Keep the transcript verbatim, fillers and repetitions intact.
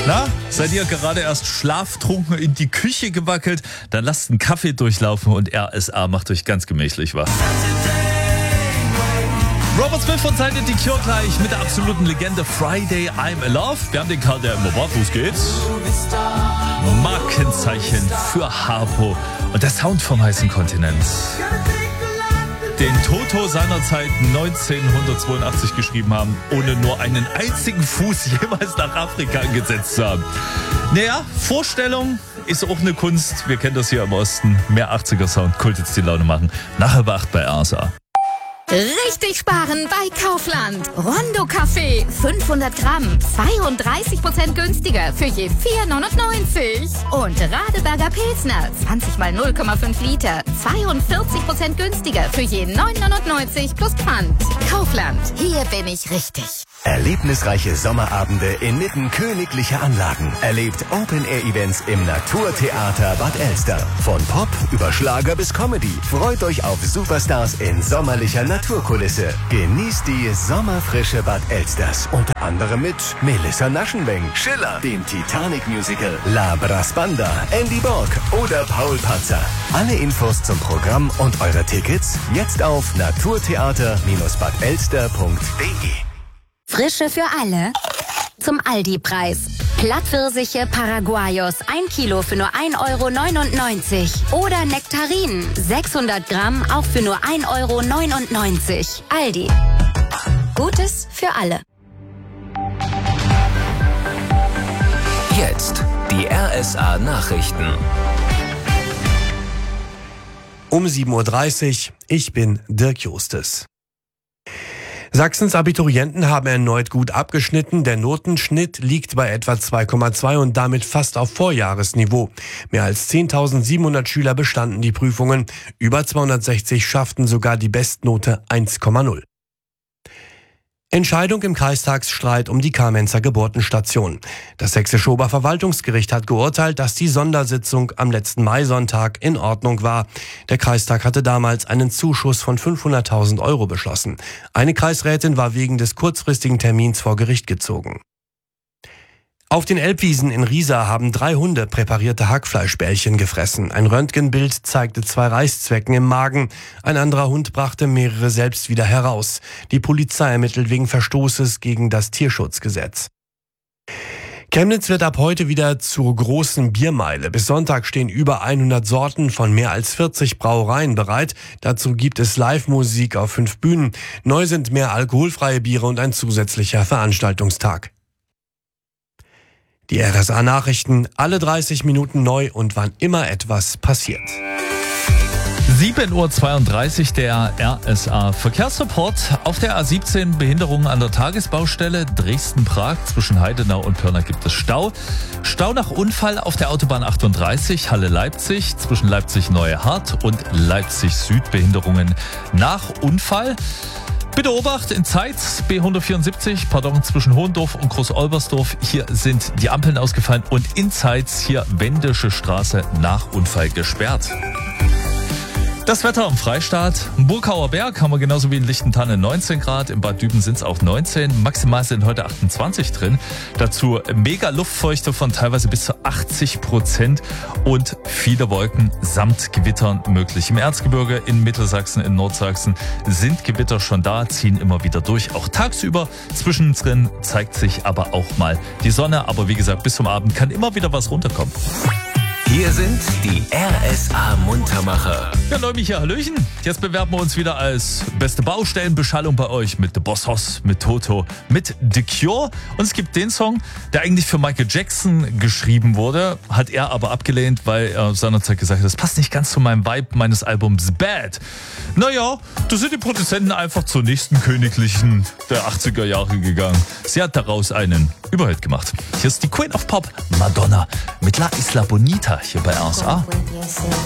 Na, seid ihr gerade erst schlaftrunken in die Küche gewackelt? Dann lasst einen Kaffee durchlaufen und R S A macht euch ganz gemächlich wach. Robert Smith und seine The Cure gleich mit der absoluten Legende Friday I'm Alive. Wir haben den Karl, der immer barfuß geht. Markenzeichen für Harpo und der Sound vom heißen Kontinent. Den Toto seinerzeit neunzehnhundertzweiundachtzig geschrieben haben, ohne nur einen einzigen Fuß jemals nach Afrika gesetzt zu haben. Naja, Vorstellung ist auch eine Kunst. Wir kennen das hier im Osten. Mehr achtziger-Sound, Kult jetzt die Laune machen. Nachher bei acht bei R S A. Richtig sparen bei Kaufland. Rondo Kaffee, fünfhundert Gramm, zweiunddreißig Prozent günstiger für je vier neunundneunzig. Und Radeberger Pilsner, zwanzig mal null Komma fünf Liter, zweiundvierzig Prozent günstiger für je neun neunundneunzig plus Pfand. Kaufland, hier bin ich richtig. Erlebnisreiche Sommerabende inmitten königlicher Anlagen. Erlebt Open-Air-Events im Naturtheater Bad Elster. Von Pop über Schlager bis Comedy. Freut euch auf Superstars in sommerlicher Naturkulisse. Genießt die sommerfrische Bad Elsters. Unter anderem mit Melissa Naschenweng, Schiller, dem Titanic-Musical, La Brasbanda, Andy Borg oder Paul Patzer. Alle Infos zum Programm und eure Tickets jetzt auf naturtheater Bindestrich bad elster punkt de. Frische für alle zum Aldi-Preis. Plattpfirsiche Paraguayos, ein Kilo für nur ein Euro neunundneunzig. Oder Nektarinen, sechshundert Gramm, auch für nur ein Euro neunundneunzig. Aldi. Gutes für alle. Jetzt die R S A Nachrichten. Um sieben Uhr dreißig, ich bin Dirk Justes. Sachsens Abiturienten haben erneut gut abgeschnitten. Der Notenschnitt liegt bei etwa zwei Komma zwei und damit fast auf Vorjahresniveau. Mehr als zehntausendsiebenhundert Schüler bestanden die Prüfungen. Über zweihundertsechzig schafften sogar die Bestnote eins Komma null. Entscheidung im Kreistagsstreit um die Kamenzer Geburtenstation. Das Sächsische Oberverwaltungsgericht hat geurteilt, dass die Sondersitzung am letzten Maisonntag in Ordnung war. Der Kreistag hatte damals einen Zuschuss von fünfhunderttausend Euro beschlossen. Eine Kreisrätin war wegen des kurzfristigen Termins vor Gericht gezogen. Auf den Elbwiesen in Riesa haben drei Hunde präparierte Hackfleischbällchen gefressen. Ein Röntgenbild zeigte zwei Reißzwecken im Magen. Ein anderer Hund brachte mehrere selbst wieder heraus. Die Polizei ermittelt wegen Verstoßes gegen das Tierschutzgesetz. Chemnitz wird ab heute wieder zur großen Biermeile. Bis Sonntag stehen über hundert Sorten von mehr als vierzig Brauereien bereit. Dazu gibt es Live-Musik auf fünf Bühnen. Neu sind mehr alkoholfreie Biere und ein zusätzlicher Veranstaltungstag. Die R S A-Nachrichten, alle dreißig Minuten neu und wann immer etwas passiert. sieben Uhr zweiunddreißig, der R S A-Verkehrsreport. Auf der A siebzehn Behinderungen an der Tagesbaustelle Dresden-Prag. Zwischen Heidenau und Pirna gibt es Stau. Stau nach Unfall auf der Autobahn achtunddreißig, Halle-Leipzig. Zwischen Leipzig-Neue-Hart und Leipzig-Süd Behinderungen nach Unfall. Bitte Obacht in Zeitz, B hundertvierundsiebzig, pardon, zwischen Hohendorf und Groß-Olbersdorf. Hier sind die Ampeln ausgefallen und in Zeitz hier Wendische Straße nach Unfall gesperrt. Das Wetter am Freistaat. Im Burgauer Berg haben wir genauso wie in Lichtentanne neunzehn Grad. In Bad Düben sind es auch neunzehn. Maximal sind heute achtundzwanzig drin. Dazu mega Luftfeuchte von teilweise bis zu achtzig Prozent und viele Wolken samt Gewittern möglich. Im Erzgebirge, in Mittelsachsen, in Nordsachsen sind Gewitter schon da, ziehen immer wieder durch. Auch tagsüber zwischendrin zeigt sich aber auch mal die Sonne. Aber wie gesagt, bis zum Abend kann immer wieder was runterkommen. Hier sind die R S A-Muntermacher. Ja, Leute, hier, Hallöchen. Jetzt bewerben wir uns wieder als beste Baustellenbeschallung bei euch mit The Boss Hoss, mit Toto, mit The Cure. Und es gibt den Song, der eigentlich für Michael Jackson geschrieben wurde, hat er aber abgelehnt, weil er seinerzeit gesagt hat, das passt nicht ganz zu meinem Vibe meines Albums Bad. Naja, da sind die Produzenten einfach zur nächsten Königlichen der achtziger Jahre gegangen. Sie hat daraus einen Überhit gemacht. Hier ist die Queen of Pop, Madonna, mit La Isla Bonita hier bei R S A.